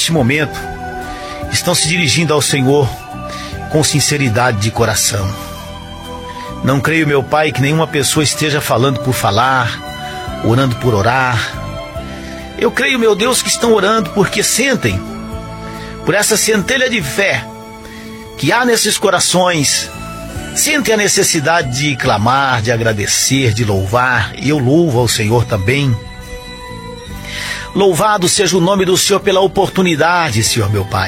neste momento estão se dirigindo ao Senhor com sinceridade de coração. Não creio, meu Pai, que nenhuma pessoa esteja falando por falar, orando por orar. Eu creio, meu Deus, que estão orando porque sentem, por essa centelha de fé que há nesses corações, sentem a necessidade de clamar, de agradecer, de louvar, e eu louvo ao Senhor também. Louvado seja o nome do Senhor pela oportunidade, Senhor meu Pai.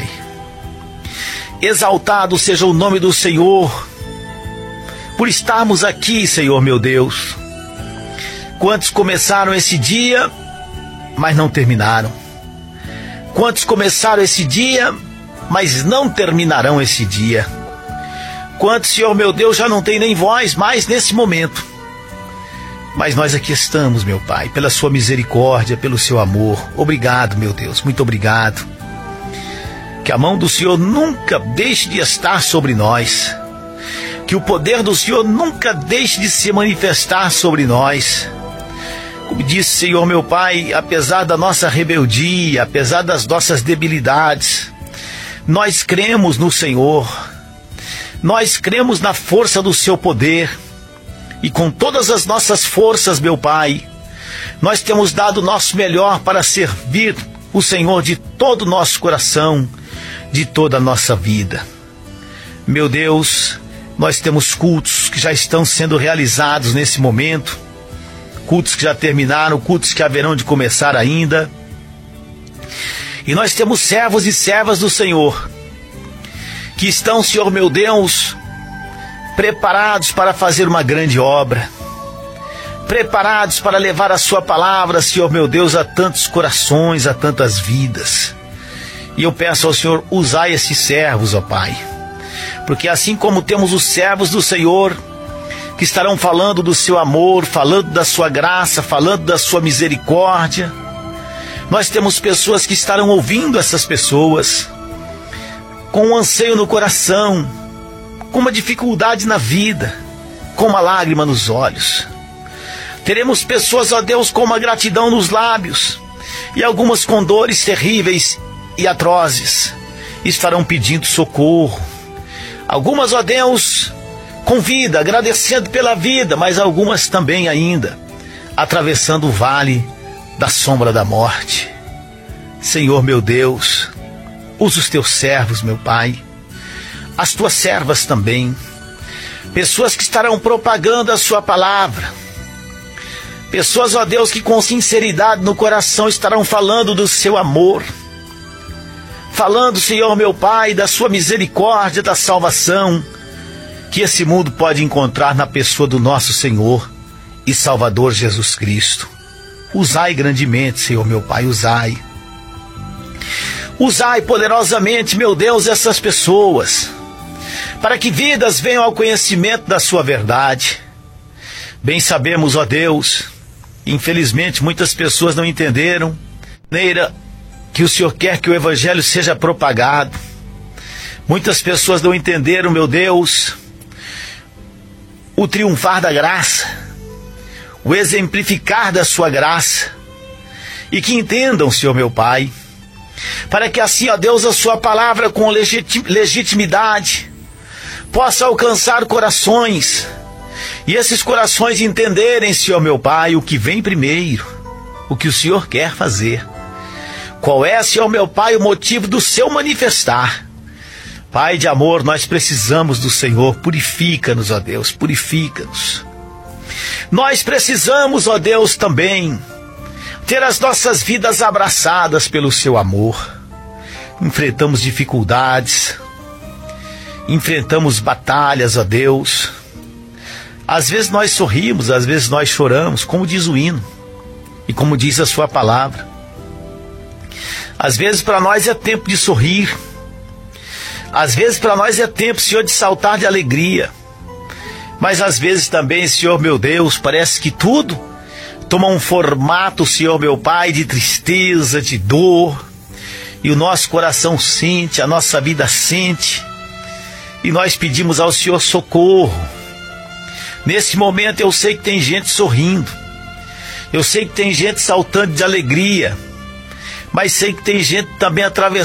Exaltado seja o nome do Senhor por estarmos aqui, Senhor meu Deus. Quantos começaram esse dia, mas não terminaram? Quantos começaram esse dia, mas não terminarão esse dia? Quantos, Senhor meu Deus, já não tem nem voz mais nesse momento? Mas nós aqui estamos, meu Pai, pela sua misericórdia, pelo seu amor. Obrigado, meu Deus, muito obrigado. Que a mão do Senhor nunca deixe de estar sobre nós. Que o poder do Senhor nunca deixe de se manifestar sobre nós. Como disse, Senhor meu Pai, apesar da nossa rebeldia, apesar das nossas debilidades, nós cremos no Senhor. Nós cremos na força do seu poder. E com todas as nossas forças, meu Pai, nós temos dado o nosso melhor para servir o Senhor de todo o nosso coração, de toda a nossa vida. Meu Deus, nós temos cultos que já estão sendo realizados nesse momento, cultos que já terminaram, cultos que haverão de começar ainda. E nós temos servos e servas do Senhor, que estão, Senhor meu Deus, preparados para fazer uma grande obra, preparados para levar a sua palavra, Senhor meu Deus, a tantos corações, a tantas vidas. E eu peço ao Senhor, usai esses servos, ó Pai, porque assim como temos os servos do Senhor, que estarão falando do seu amor, falando da sua graça, falando da sua misericórdia, nós temos pessoas que estarão ouvindo essas pessoas, com um anseio no coração, com uma dificuldade na vida, com uma lágrima nos olhos. Teremos pessoas, ó Deus, com uma gratidão nos lábios, e algumas com dores terríveis e atrozes, estarão pedindo socorro. Algumas, ó Deus, com vida, agradecendo pela vida, mas algumas também ainda atravessando o vale da sombra da morte. Senhor meu Deus, usa os teus servos, meu Pai, as tuas servas também, pessoas que estarão propagando a sua palavra, pessoas, ó Deus, que com sinceridade no coração estarão falando do seu amor, falando, Senhor meu Pai, da sua misericórdia, da salvação que esse mundo pode encontrar na pessoa do nosso Senhor e Salvador Jesus Cristo. Usai grandemente, Senhor meu Pai, usai. Usai poderosamente, meu Deus, essas pessoas, para que vidas venham ao conhecimento da sua verdade. Bem sabemos, ó Deus, infelizmente muitas pessoas não entenderam que o Senhor quer que o Evangelho seja propagado. Muitas pessoas não entenderam, meu Deus, o triunfar da graça, o exemplificar da sua graça, e que entendam, Senhor meu Pai, para que assim, ó Deus, a sua palavra com legitimidade possa alcançar corações, e esses corações entenderem, Senhor meu Pai, o que vem primeiro, o que o Senhor quer fazer. Qual é, Senhor meu Pai, o motivo do seu manifestar? Pai de amor, nós precisamos do Senhor. Purifica-nos, ó Deus, purifica-nos. Nós precisamos, ó Deus, também ter as nossas vidas abraçadas pelo seu amor. Enfrentamos dificuldades, enfrentamos batalhas, ó Deus. Às vezes nós sorrimos, às vezes nós choramos, como diz o hino e como diz a sua palavra. Às vezes para nós é tempo de sorrir, às vezes para nós é tempo, Senhor, de saltar de alegria, mas às vezes também, Senhor meu Deus, parece que tudo toma um formato, Senhor meu Pai, de tristeza, de dor, e o nosso coração sente, a nossa vida sente, e nós pedimos ao Senhor socorro. Nesse momento eu sei que tem gente sorrindo, eu sei que tem gente saltando de alegria, mas sei que tem gente também atravessando